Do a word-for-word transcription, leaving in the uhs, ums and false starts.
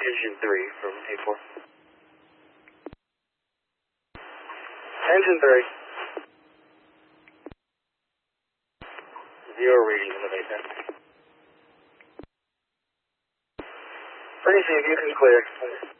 Engine three from A four. Engine three. Zero reading in the basement. Pretty safe, you can clear.